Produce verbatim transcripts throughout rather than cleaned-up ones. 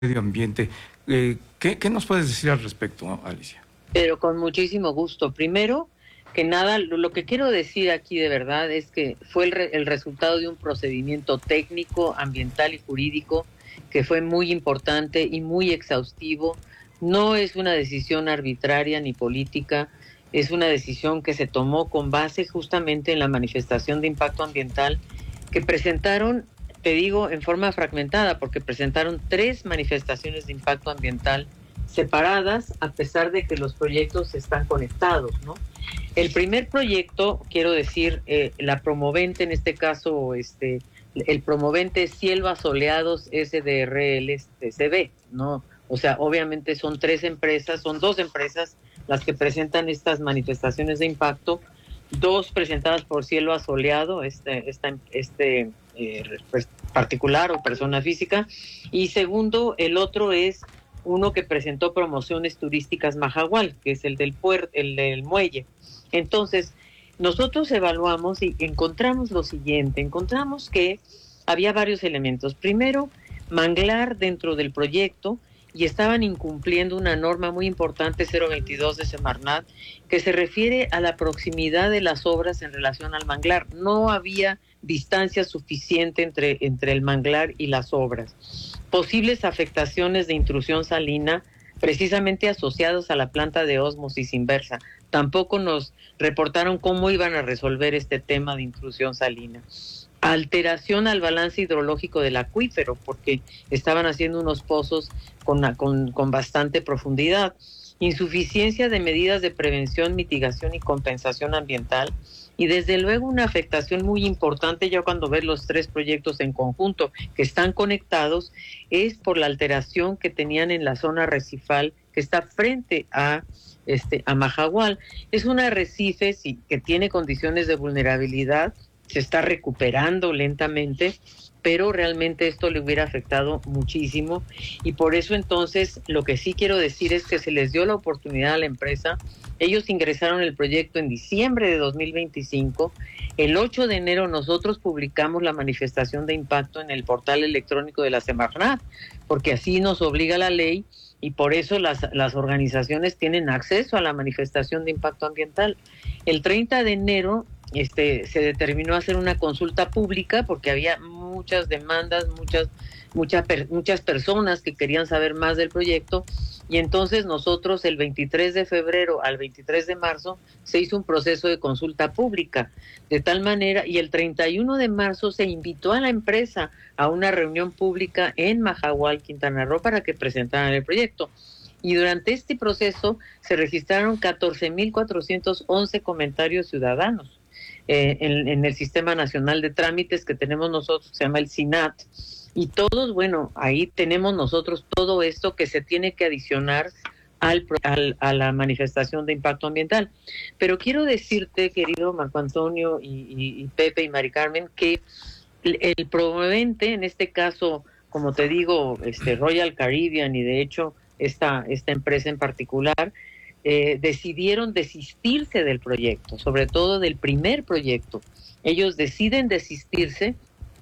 medio ambiente. Eh, ¿qué, ¿Qué nos puedes decir al respecto, Alicia? Pero con muchísimo gusto. Primero que nada, lo, lo que quiero decir aquí de verdad es que fue el, re, el resultado de un procedimiento técnico, ambiental y jurídico que fue muy importante y muy exhaustivo. No es una decisión arbitraria ni política, es una decisión que se tomó con base justamente en la manifestación de impacto ambiental que presentaron, te digo, en forma fragmentada, porque presentaron tres manifestaciones de impacto ambiental separadas, a pesar de que los proyectos están conectados, ¿no? El primer proyecto, quiero decir, eh, la promovente, en este caso, este, el promovente Cielo Soleados S D R L C B, ¿no? O sea, obviamente son tres empresas, son dos empresas las que presentan estas manifestaciones de impacto, dos presentadas por Cielo Soleado, este, este, este eh, particular o persona física, y segundo, el otro es uno que presentó Promociones Turísticas Mahahual, que es el del puerto, el del muelle. Entonces, nosotros evaluamos y encontramos lo siguiente, encontramos que había varios elementos. Primero, manglar dentro del proyecto, y estaban incumpliendo una norma muy importante, cero veintidós de Semarnat, que se refiere a la proximidad de las obras en relación al manglar. No había distancia suficiente entre, entre el manglar y las obras. Posibles afectaciones de intrusión salina, precisamente asociados a la planta de ósmosis inversa. Tampoco nos reportaron cómo iban a resolver este tema de intrusión salina. Alteración al balance hidrológico del acuífero, porque estaban haciendo unos pozos con, con, con bastante profundidad. Insuficiencia de medidas de prevención, mitigación y compensación ambiental. Y desde luego una afectación muy importante, ya cuando ves los tres proyectos en conjunto que están conectados, es por la alteración que tenían en la zona arrecifal que está frente a este a Mahahual. Es un arrecife sí, que tiene condiciones de vulnerabilidad, se está recuperando lentamente, pero realmente esto le hubiera afectado muchísimo, y por eso entonces lo que sí quiero decir es que se les dio la oportunidad a la empresa. Ellos ingresaron el proyecto en diciembre de dos mil veinticinco, el ocho de enero nosotros publicamos la manifestación de impacto en el portal electrónico de la Semarnat, porque así nos obliga la ley, y por eso las, las organizaciones tienen acceso a la manifestación de impacto ambiental. El treinta de enero Este, se determinó hacer una consulta pública porque había muchas demandas, muchas, muchas, muchas personas que querían saber más del proyecto, y entonces nosotros el veintitrés de febrero al veintitrés de marzo se hizo un proceso de consulta pública, de tal manera, y el treinta y uno de marzo se invitó a la empresa a una reunión pública en Mahahual, Quintana Roo, para que presentaran el proyecto. Y durante este proceso se registraron catorce mil cuatrocientos once comentarios ciudadanos. Eh, en, en el Sistema Nacional de Trámites que tenemos nosotros, se llama el SINAT, y todos, bueno, ahí tenemos nosotros todo esto que se tiene que adicionar al, al, a la manifestación de impacto ambiental. Pero quiero decirte, querido Marco Antonio y, y, y Pepe y Mari Carmen, que el, el promovente, en este caso, como te digo, este Royal Caribbean, y de hecho esta, esta empresa en particular, Eh, decidieron desistirse del proyecto, sobre todo del primer proyecto. Ellos deciden desistirse,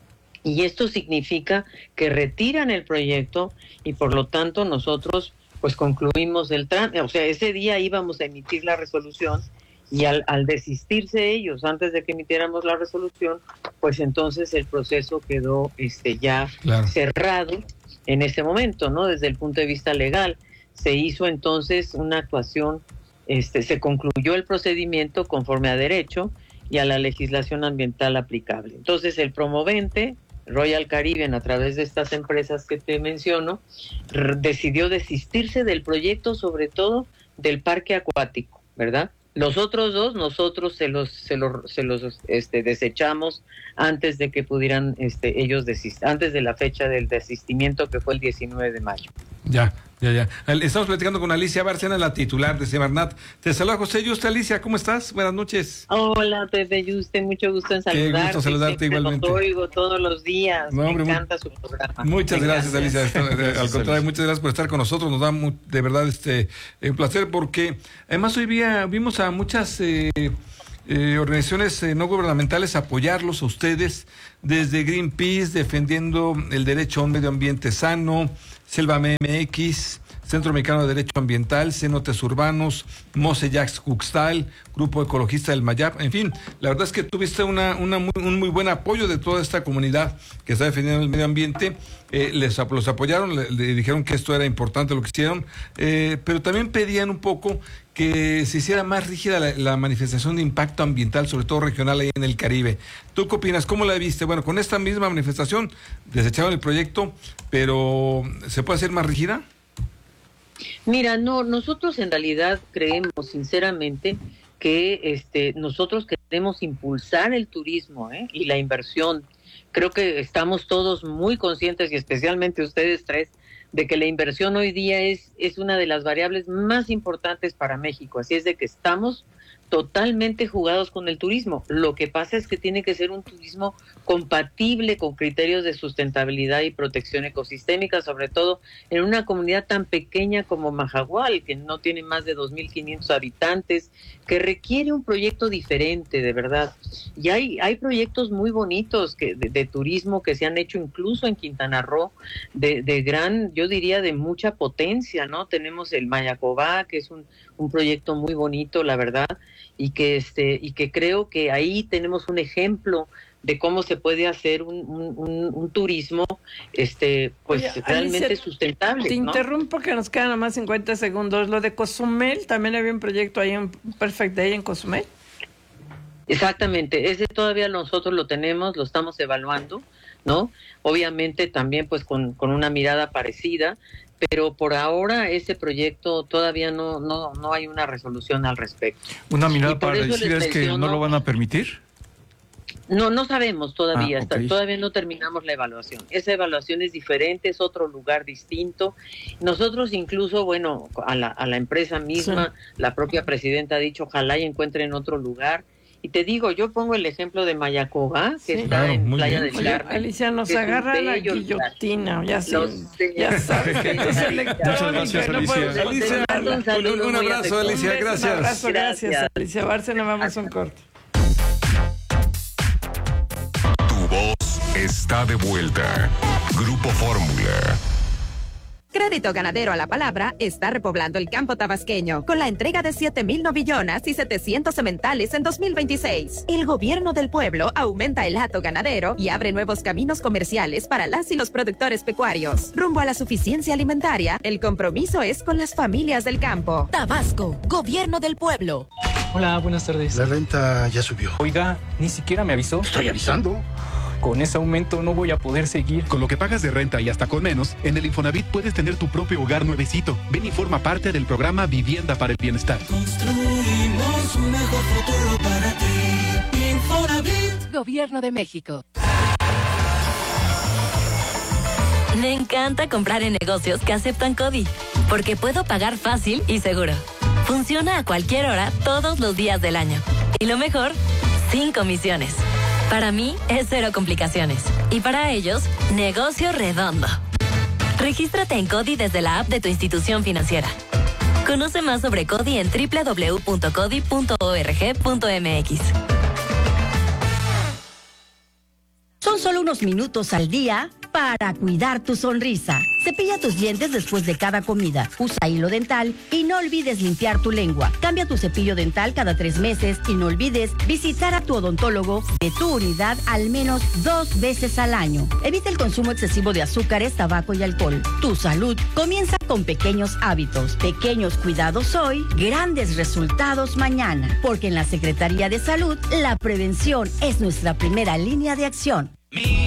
y esto significa que retiran el proyecto, y por lo tanto nosotros pues concluimos el trámite. O sea, ese día íbamos a emitir la resolución, y al, al desistirse ellos antes de que emitiéramos la resolución, pues entonces el proceso quedó este ya claro. cerrado en ese momento, ¿no? Desde el punto de vista legal. Se hizo entonces una actuación, este, se concluyó el procedimiento conforme a derecho y a la legislación ambiental aplicable. Entonces el promovente, Royal Caribbean, a través de estas empresas que te menciono, r- decidió desistirse del proyecto, sobre todo del parque acuático, ¿verdad? Los otros dos, nosotros se los, se los, se los este, desechamos antes de que pudieran este, ellos desistir, antes de la fecha del desistimiento, que fue el diecinueve de mayo. Ya, ya, ya. Estamos platicando con Alicia Bárcena, la titular de Semarnat. Te saluda José Yuste. Alicia, ¿cómo estás? Buenas noches. Hola, Pepe Yuste, mucho gusto en saludarte. Qué gusto saludarte igualmente. Los oigo todos los días, no, hombre, me encanta muy, su programa. Muchas gracias, gracias, Alicia. Al contrario, muchas gracias por estar con nosotros. Nos da muy, de verdad este un placer, porque además hoy día vimos a muchas eh, eh, organizaciones eh, no gubernamentales apoyarlos a ustedes, desde Greenpeace defendiendo el derecho a un medio ambiente sano, Selva M X, Centro Mexicano de Derecho Ambiental, Cenotes Urbanos, Moseyax Cuxtal, Grupo Ecologista del Mayap, en fin, la verdad es que tuviste una, una muy, un muy buen apoyo de toda esta comunidad que está defendiendo el medio ambiente, eh, les los apoyaron, le, le dijeron que esto era importante lo que hicieron, eh, pero también pedían un poco que se hiciera más rígida la, la manifestación de impacto ambiental, sobre todo regional ahí en el Caribe. ¿Tú qué opinas? ¿Cómo la viste? Bueno, con esta misma manifestación desecharon el proyecto, pero ¿se puede hacer más rígida? Mira, no, nosotros en realidad creemos sinceramente que este, nosotros queremos impulsar el turismo, ¿eh? y la inversión. Creo que estamos todos muy conscientes, y especialmente ustedes tres, de que la inversión hoy día es, es una de las variables más importantes para México. Así es de que estamos totalmente jugados con el turismo. Lo que pasa es que tiene que ser un turismo compatible con criterios de sustentabilidad y protección ecosistémica, sobre todo en una comunidad tan pequeña como Mahahual, que no tiene más de dos mil quinientos habitantes, que requiere un proyecto diferente, de verdad. Y hay, hay proyectos muy bonitos que, de, de turismo que se han hecho incluso en Quintana Roo, de, de gran, yo diría, de mucha potencia, ¿no? Tenemos el Mayacobá, que es un, un proyecto muy bonito, la verdad, y que este y que creo que ahí tenemos un ejemplo de cómo se puede hacer un, un, un, un turismo este pues Oye, realmente Alicia, sustentable. Te ¿no? interrumpo que nos quedan nada más cincuenta segundos. Lo de Cozumel, también había un proyecto ahí en Perfect Day en Cozumel. Exactamente, ese todavía nosotros lo tenemos, lo estamos evaluando, ¿no? Obviamente también pues con, con una mirada parecida, pero por ahora ese proyecto todavía no no no hay una resolución al respecto. Una mirada para decir es que no lo van a permitir. No, no sabemos todavía, ah, okay. Está, todavía no terminamos la evaluación. Esa evaluación es diferente, es otro lugar distinto. Nosotros incluso, bueno, a la, a la empresa misma, sí. La propia presidenta ha dicho, ojalá y encuentren otro lugar. Y te digo, yo pongo el ejemplo de Mayacobá, que sí, está claro, en Playa bien. del Carmen. Alicia, nos agarra la guillotina, ya, sí, ya sabes que esto es electrónico. Muchas gracias, Alicia. No Alicia, un, un, un abrazo, Alicia, gracias. Un abrazo, gracias, gracias. Alicia Bárcena, vamos a un corte. Tu voz está de vuelta. Grupo Fórmula. Crédito Ganadero a la Palabra está repoblando el campo tabasqueño con la entrega de siete mil novillonas y setecientos sementales en dos mil veintiséis. El gobierno del pueblo aumenta el hato ganadero y abre nuevos caminos comerciales para las y los productores pecuarios. Rumbo a la suficiencia alimentaria, el compromiso es con las familias del campo. Tabasco, gobierno del pueblo. Hola, buenas tardes. La renta ya subió. Oiga, ni siquiera me avisó. Estoy avisando. Con ese aumento no voy a poder seguir. Con lo que pagas de renta y hasta con menos, en el Infonavit puedes tener tu propio hogar nuevecito. Ven y forma parte del programa Vivienda para el Bienestar. Construimos un mejor futuro para ti. Infonavit. Gobierno de México. Me encanta comprar en negocios que aceptan CODI, porque puedo pagar fácil y seguro. Funciona a cualquier hora, todos los días del año. Y lo mejor, sin comisiones. Para mí es cero complicaciones. Y para ellos, negocio redondo. Regístrate en CODI desde la app de tu institución financiera. Conoce más sobre CODI en doble u doble u doble u punto codi punto org punto m x. Son solo unos minutos al día para cuidar tu sonrisa. Cepilla tus dientes después de cada comida. Usa hilo dental y no olvides limpiar tu lengua. Cambia tu cepillo dental cada tres meses y no olvides visitar a tu odontólogo de tu unidad al menos dos veces al año. Evita el consumo excesivo de azúcares, tabaco y alcohol. Tu salud comienza con pequeños hábitos. Pequeños cuidados hoy, grandes resultados mañana. Porque en la Secretaría de Salud, la prevención es nuestra primera línea de acción. Mi